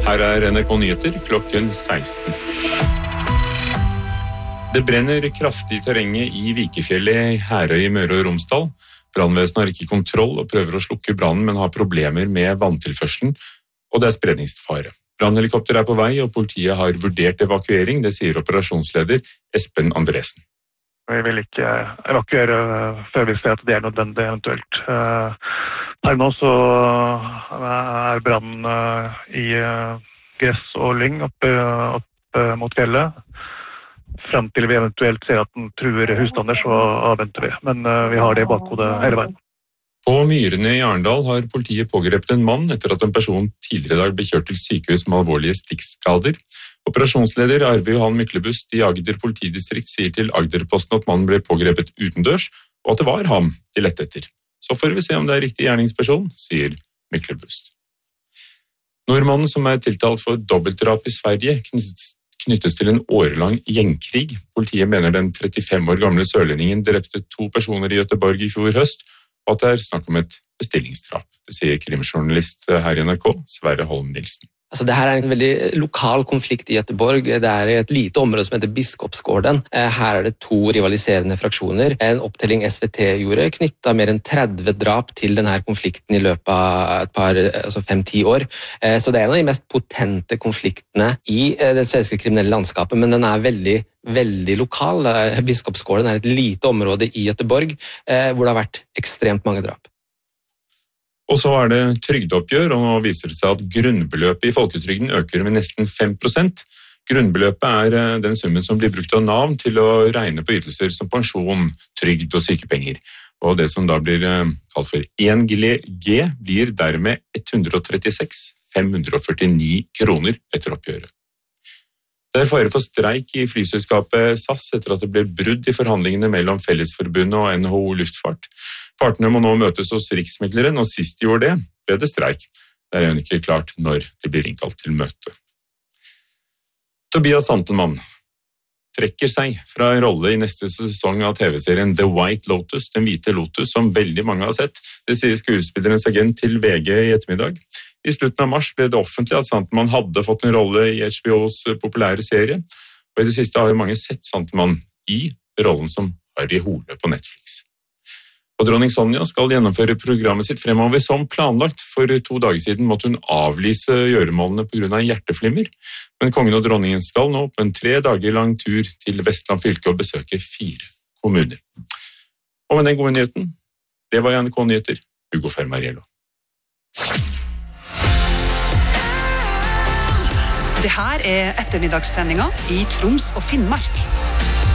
Her NRK Nyheter klokken 16. Det brenner kraftig i terrenget i Vikefjellet i Herøy i Møre og Romsdal. Brannvesenet har ikke kontroll og prøver å slukke brannen, men har problemer med vanntilførselen, og det er spredningsfare. Brannhelikopter er på vei, og politiet har vurdert evakuering, det sier operasjonsleder Espen Andresen. Vi vil ikke evakuere før vi ser at det er nødvendig eventuelt. Per nå så er brannen i gress og lyng opp mot fjellet. Frem til vi eventuelt ser at den truer husstander, så avventer vi. Men vi har det i bakhodet hele veien. På Myrene i Arendal har politiet pågrepet en mann etter at en person tidligere i dag ble kjørt til sykehus med alvorlige stikkskader. Operasjonsleder Arve Johan Myklebust i Agder politidistrikt sier til Agderposten at mannen ble pågrepet utendørs, og at det var ham de lette etter. Så får vi se om det er riktig gjerningsperson, sier Myklebust. Nordmannen som er tiltalt for dobbeltdrap i Sverige knyttes til en årelang gjengkrig. Politiet mener den 35 år gamle sørlendingen drepte 2 personer i Göteborg i fjor høst, og at det er snakk om et bestillingsdrap. Det sier krimjournalist her i NRK, Sverre Holm Nilsen. Altså, det her er en veldig lokal konflikt i Göteborg. Det er et lite område som heter Biskopsgården. Her er det 2 rivaliserende fraksjoner. En opptelling SVT gjorde knyttet mer enn 30 drap til denne konflikten i løpet av 5-10 år. Så det er en av de mest potente konfliktene i det svenske kriminelle landskapet, men den er veldig lokal. Biskopsgården er et lite område i Göteborg, hvor det har vært ekstremt mange drap. Og så er det trygdeoppgjør, og nå viser det seg at grunnbeløpet i folketrygden øker med nesten 5%. Grunnbeløpet er den summen som blir brukt av Nav til å regne på ytelser som pensjon, trygd og sykepenger. Og det som da blir kalt for 1G blir dermed 136 549 kroner etter oppgjøret. Det er fare for streik i flyselskapet SAS etter at det ble brudd i forhandlingene mellom Fellesforbundet og NHO Luftfart. Partene må nå møtes hos Riksmekleren, og sist de gjorde det, ble det streik. Det er jo ikke klart når det blir innkalt til møte. Tobias Santelmann trekker seg fra en rolle i neste sesong av TV-serien The White Lotus, Den hvite lotus, som veldig mange har sett. Det sier skuespillerens agent til VG i ettermiddag. I slutten av mars ble det offentlig at Santelmann hadde fått en rolle i HBOs populære serie, og i det siste har jo mange sett Santelmann i rollen som Harry Hole på Netflix. Og dronning Sonja skal gjennomføre programmet sitt fremover som planlagt. For 2 dager siden måtte hun avlyse gjøremålene på grunn av hjerteflimmer, men kongen og dronningen skal nå på en 3 dager lang tur til Vestland fylke og besøke 4 kommuner. Og med den gode nyheten, det var NRK Nyheter, Hugo Fermariello. Det her er ettermiddagssendinga i Troms og Finnmark.